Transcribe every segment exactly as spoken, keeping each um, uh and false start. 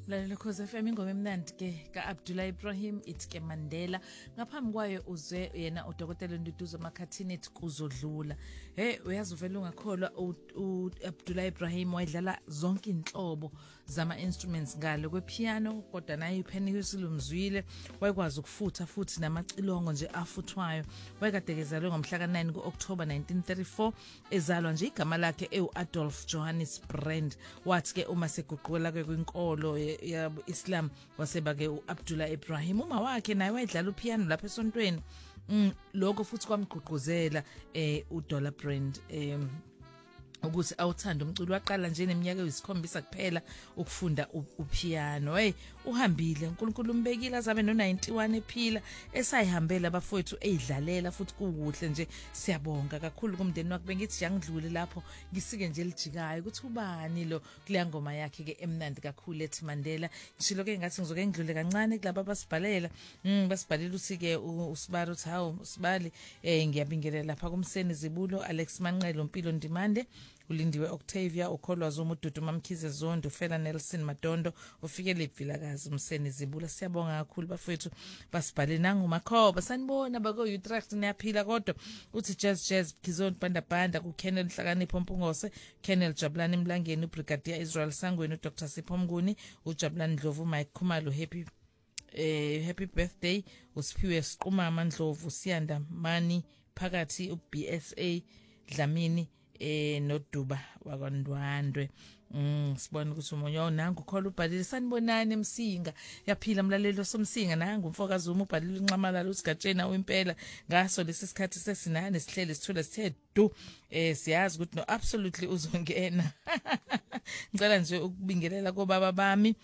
Lalela Khosi F M ingoma emnandi ke ka Abdullah Ibrahim ithi ke Mandela ngaphambi kwayo uzwe yena uDokotela Nduduzo Makhathini ethi kuzodlula. Hey uyazi uvela ungakholwa uAbdullah Ibrahim wayedlala zonke inhlobo zama instruments ngale kwepiano kodwa naye ipheni usilumzwile wayekwazi ukufutha futhi namacilongo nje afuthwayo. Wayekadekezalwe ngomhla ka nine kuOctober nineteen thirty-four ezalwa nje igama lakhe eUadolf Johannes Brand. Wathi ke uma seguqula ke kwinkolo ya Islam waseba ke uAbdullah Ibrahim uma wakhe naye wayedlala upiano lapha esontweni. Mm lokho futhi kwamgqugquzela eh uDollar Brand eh ukuthi awuthanda umculo waqala nje neminyaka eyisikhombisa kuphela ukufunda upiano. Hey uhambile uNkulunkulu umbekile azabe no ninety-one ephila esayihambela abafowethu eyidlalela futhi kuhle nje siyabonga kakhulu kumndeni wakhe. Bengithi yangidlule lapho ngisike nje elijikayo ukuthi ubani lo kuleya ngoma yakhe ke emnandi kakhulu ethi Mandela. Ngishilo ke ngathi ngizoke ngidlule kancane kulabo basibhalela mm basibhalela uthi ke usibali uthi hawo usibali eh ngiyabingelela lapha kumseni Zibulo Alex Manqele uMpilo Ndimande ulindiwe Octavia ukholwa zomududu mamkhize Zondo Fela Nelson Madondo ufikele ivilakazi umseni Zibula. Siyabonga kakhulu bafethu basibhale nangu makhoba sanibona bako Utrecht niyaphila kodwa uthi jazz jazz Kizon Banda Banda ku Kennel Hlakanipho Mpungose Kennel Jabulani Mlangeni uBrigadier Israel Sangweni uDr Sipho Mnguni uJabulani Ndlovu Mike Khumalo happy eh happy birthday usiphiwe Siqumama Ndlovu Siyanda Mani phakathi uB S A Dlamini eh noDuba wakwaNdwandwe. Mm sibona ukuthi umonyo nangu ukhola ubhalile sanibonani eMsinga yaphila mlalelo somsinga nangu umfokazi uma ubhalile unqamalala usigatshena impela ngaso lesi sikhathi sesinane sihlele sithula sithe du eh siyazi ukuthi no absolutely uzongena. Ngicela nje ukubingelela kobaba bami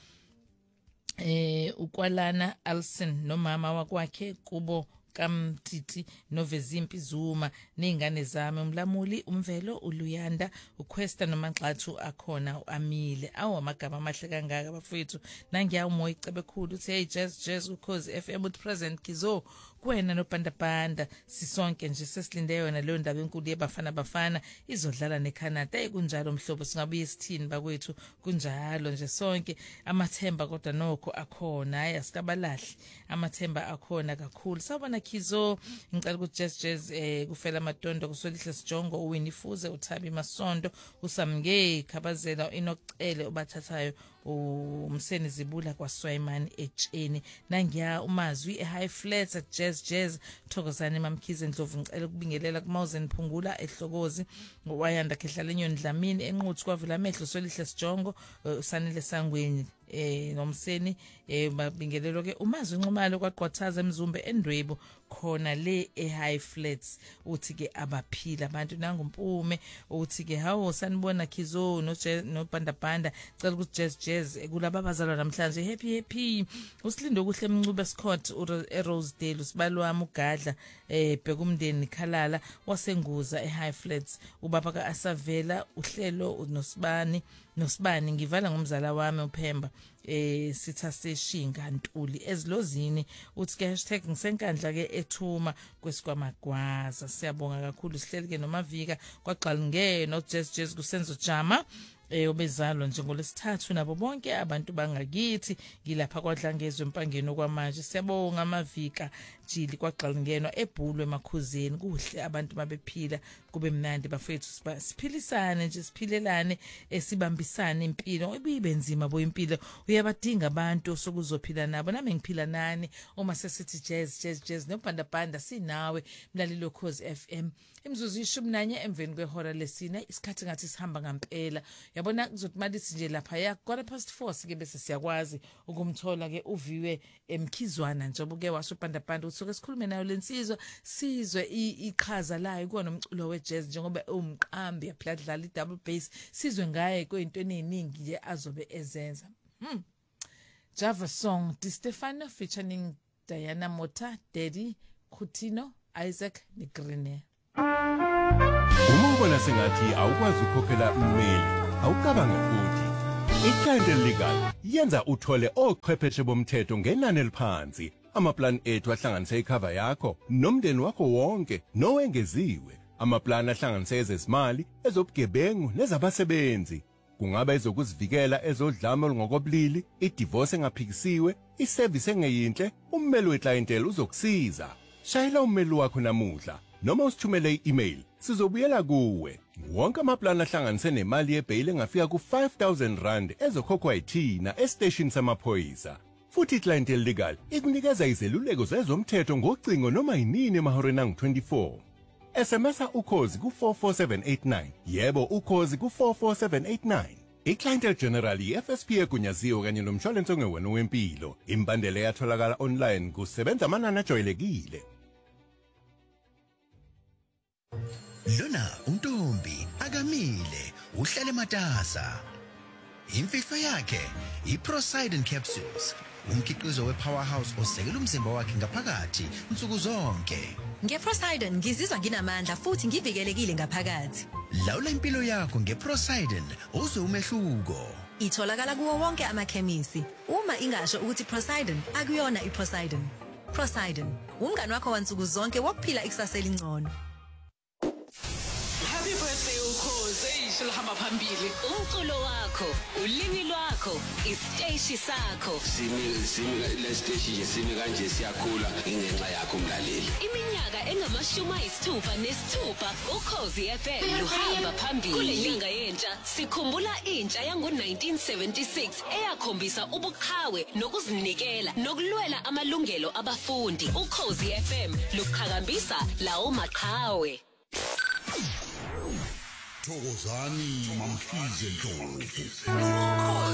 eh ukwalana Alson nomama wakwakhe kubo kaMtiti noVezimpi Zuma nezingane zami umlamuli umvelo uLuyanda uQuesta noManxathu akhona uAmile awu amagama amahle kangaka abafowethu nangiya umoya icebe khulu uthi hey jazz jazz ukhozi F M with present Kizo kuwena noBanda Banda sisonke nje sesilinde yona leyo ndaba enkulu yebafana bafana izodlala neCanada. Hey kunjalo mhlobo singabuye sithini bakwethu kunjalo nje sonke amathemba kodwa nokho akhona hayi asikabalahli amathemba akhona kakhulu. Sawubona Kizo ngicela ukuthi jazz jazz eh kufela Madondo kusolihle Sijongo uWinifuze uThabi Masondo uSamnge Khabazela inokucele ubathathayo umseni Zibula kwaSwayman etsheni nangiya umazwi eHigh Flats at jazz jazz Thokozani Mamkhize Ndlovu ngicela ukubingelela kuMauzen Phungula ehlokozi wayanda kehlala enyoni Dlamini enquthu kwavula amehlo solihle Sijongo usanile Sangweni eh nomseni eh babingelelo ke umazwi Nxumalo kwaqwathaza eMzumbe eNdwebo khona le eHigh Flats uthi ke abaphila abantu nangumpume uthi ke hawo sanibona Kizo no no Banda Banda cela ukuthi jazz jazz kulaba bazalwa namhlanje happy happy usilindo kuhle Mncube Scott eRosedale usibalwami uGadla eh bhekumndeni Khalala wasenguza eHigh Flats ubaba kaAsavela uhlelo uNosibani Nosibani ngivala ngomzala wami uPhemba eh sitha seshinga Ntuli ezilozini uthi ke hashtag ngisenkandla ke ethuma kwesikwamagwaza. Siyabonga kakhulu sihleli ke nomavika kwaqala ngeno jazz jazz kusenzo jama eh obezalwa njengolesithathu nabo bonke abantu bangakithi ngilapha kwaDlangezwe empangeni okwamanje. Siyabonga amavika jili kwaqala ngeno ebhulwe emakhuzeni kuhle abantu babephila kube mnandi bafethu siphilisane nje siphilelane esibambisane impilo ibe nzima bo impilo uyabadinga abantu sokuzophila nabo nami ngiphila nani uma sesithi jazz jazz jazz noBanda Banda sinawe mlalelo Khosi F M imzuzu ishumi nanye emveni kwehora lesine isikhathi ngathi sihamba ngempela yabona kuzothi malithi nje lapha ya quarter past four sike bese siyakwazi ukumthola ke uviwe emkhizwana njengoba ke washo uBanda Banda usuke sikhulume nayo lensizwa sizwe iqhaza layo kuona umculo wejazz njengoba umqambi yapladlala idouble bass sizwe ngaye kwento eziningi nje azobe ezenza. Hmm. Java song Di Stefano featuring Diana Mota, Daddy Khutino, Isaac Nigrene. Uma ubona sengathi awukwazi ukukhokhela imali awucabange futhi iCandle Legal yenza uthole ochwepheshe bomthetho ngenani eliphansi amaplan ethu ahlanganise icover yakho nomndeni wakho wonke nowengeziwe amaplan ahlanganise ezezimali ezobugebengu nezabasebenzi kungaba ezokuzivikela ezodlame olungokobulili, idivorce engaphikisiwe, iservice engeyinhle, ummeli weclientele uzokusiza. Shayela ummeli wakho namuhla noma usithumele i-email, sizobuyela kuwe. Wonke amaplani ahlanganise nemali yebail engafika ku five thousand rand ezokhokhwa yithina esiteshini samaphoyisa. Futhi iClientele Legal ikunikeza izeluleko zezomthetho ngocingo noma yinini emahoreni angu twenty-four. S M S ukhozi ku four four seven eight nine. Yebo ukhozi ku four four seven eight nine. iClientele General i-F S P egunyaziwe kanye nomshwalense ongewena wempilo. Imbandela yatholakala online kusebenza amanani ajwayelekile. Lona untombi akamile uhlale matasa. Imfihlo yakhe iProsidon capsules. Umkhiqizo wePowerhouse osekela umzimba wakhe ngaphakathi insuku zonke. NgeProsidon ngizizwa nginamandla futhi ngivikelekile ngaphakathi. Lawula impilo yakho ngeProsidon uzwe umehluko. Itholakala kuwo wonke amakhemisi. Uma ingasho ukuthi Prosidon akuyona iProsidon. Prosidon, umngani wakho wansuku zonke wokuphila ikusasa elingcono. Happy birthday ukhozi eyisho lihamba phambili. Umculo wakho, ulimi lwakho, isiteshi sakho. Simi simi le station nje simi kanje siyakhula ingenxa yakho umlaleli. Iminyaka engamashumi ayisithupha nesithupha ukhozi F M luhamba phambili. Kule nyanga yentsha sikhumbula intsha yango nineteen seventy-six eyakhombisa ubuqhawe nokuzinikela nokulwela amalungelo abafundi. Ukhozi F M luqhakambisa lawo maqhawe. Thokozani mamkhize Ndlovu.